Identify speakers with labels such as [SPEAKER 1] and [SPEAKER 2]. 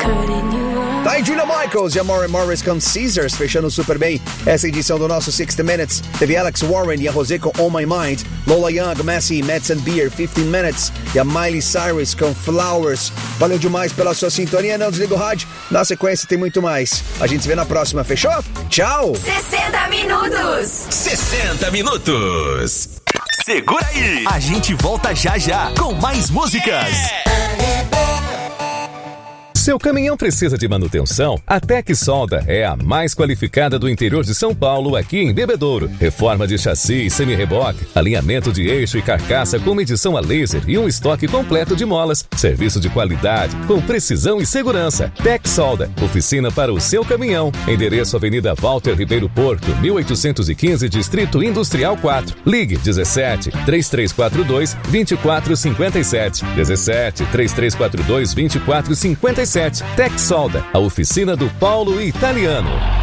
[SPEAKER 1] Tá aí Julia Michaels e Amore Morris com Caesars, fechando super bem essa edição do nosso 60 Minutes. Teve Alex Warren e a Rosé com On My Mind, Lola Young, Messi, Mets and Beer, 15 Minutes e a Miley Cyrus com Flowers. Valeu demais pela sua sintonia, não desliga o rádio. Na sequência tem muito mais. A gente se vê na próxima, fechou? Tchau!
[SPEAKER 2] 60 minutos!
[SPEAKER 3] 60 minutos! Segura aí! A gente volta já já com mais músicas! Seu caminhão precisa de manutenção? A Tec Solda é a mais qualificada do interior de São Paulo, aqui em Bebedouro. Reforma de chassi, semi-reboque, alinhamento de eixo e carcaça com medição a laser e um estoque completo de molas. Serviço de qualidade, com precisão e segurança. Tec Solda, oficina para o seu caminhão. Endereço Avenida Walter Ribeiro Porto, 1815, Distrito Industrial 4. Ligue 17 3342 2457. 17 3342 2457. Tec Solda, a oficina do Paulo Italiano.